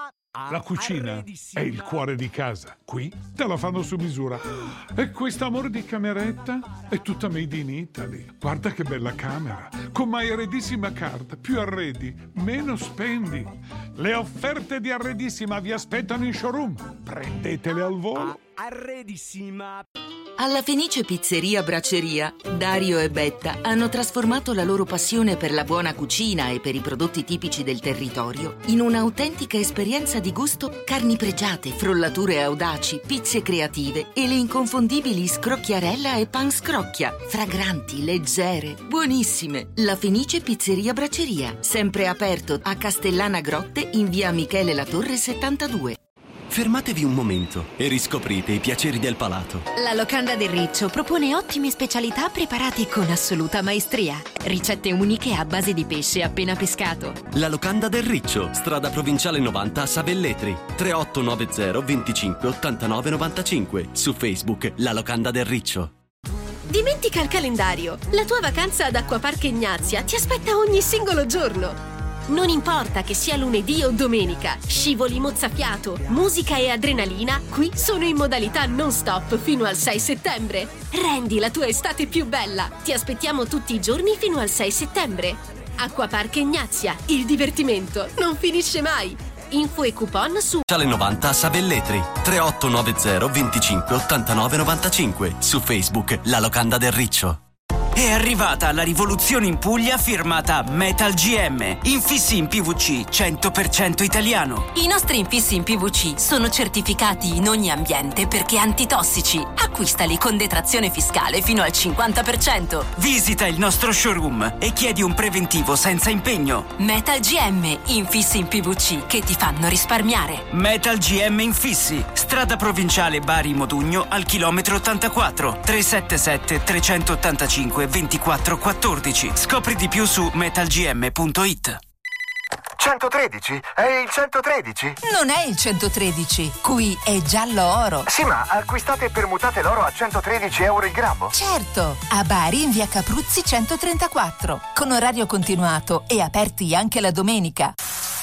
La cucina è il cuore di casa. Qui te la fanno su misura. E quest'amore di cameretta è tutta made in Italy. Guarda che bella camera. Con My Arredissima Card. Più arredi, meno spendi. Le offerte di Arredissima vi aspettano in showroom. Prendetele al volo. Arredissima. Alla Fenice Pizzeria Bracceria, Dario e Betta hanno trasformato la loro passione per la buona cucina e per i prodotti tipici del territorio in un'autentica esperienza di gusto: carni pregiate, frollature audaci, pizze creative e le inconfondibili scrocchiarella e pan scrocchia, fragranti, leggere, buonissime. La Fenice Pizzeria Bracceria, sempre aperto a Castellana Grotte in via Michele Latorre 72. Fermatevi un momento e riscoprite i piaceri del palato. La Locanda del Riccio propone ottime specialità preparate con assoluta maestria. Ricette uniche a base di pesce appena pescato. La Locanda del Riccio, strada provinciale 90 a Savelletri. 3890 25 89 95. Su Facebook La Locanda del Riccio. Dimentica il calendario. La tua vacanza ad Acquapark Ignazia ti aspetta ogni singolo giorno. Non importa che sia lunedì o domenica, scivoli mozzafiato, musica e adrenalina, qui sono in modalità non stop fino al 6 settembre. Rendi la tua estate più bella. Ti aspettiamo tutti i giorni fino al 6 settembre. Acquapark Ignazia, il divertimento non finisce mai. Info e coupon su 90 a Savelletri. 3890 25 89 95. Su Facebook La Locanda del Riccio. È arrivata la rivoluzione in Puglia firmata Metal GM. Infissi in PVC 100% italiano. I nostri infissi in PVC sono certificati in ogni ambiente perché antitossici. Acquistali con detrazione fiscale fino al 50%. Visita il nostro showroom e chiedi un preventivo senza impegno. Metal GM, infissi in PVC che ti fanno risparmiare. Metal GM Infissi, strada provinciale Bari Modugno al chilometro 84, 377 385 2414. Scopri di più su metalgm.it. 113? È il 113? Non è il 113, qui è giallo oro. Sì, ma acquistate e permutate l'oro a 113 euro il grammo? Certo, a Bari in via Capruzzi 134, con orario continuato e aperti anche la domenica.